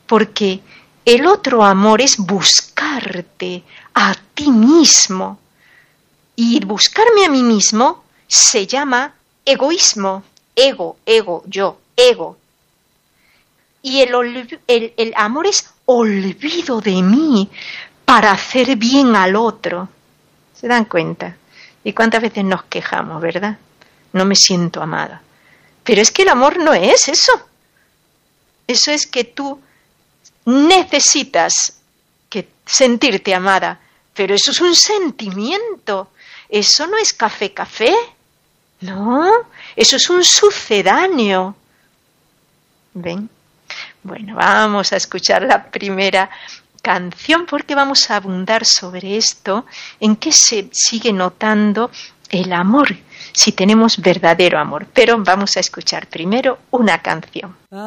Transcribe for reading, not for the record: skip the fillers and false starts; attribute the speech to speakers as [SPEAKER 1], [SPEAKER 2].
[SPEAKER 1] porque el otro amor es buscarte a ti mismo. Y buscarme a mí mismo se llama egoísmo. Ego, yo, ego. Y el amor es olvido de mí para hacer bien al otro. ¿Se dan cuenta? ¿Y cuántas veces nos quejamos, verdad? No me siento amada. Pero es que el amor no es eso. Eso es que tú necesitas sentirte amada. Pero eso es un sentimiento. Eso no es café. No, eso es un sucedáneo. ¿Ven? Bueno, vamos a escuchar la primera canción porque vamos a abundar sobre esto, en qué se sigue notando el amor, si tenemos verdadero amor. Pero vamos a escuchar primero una canción.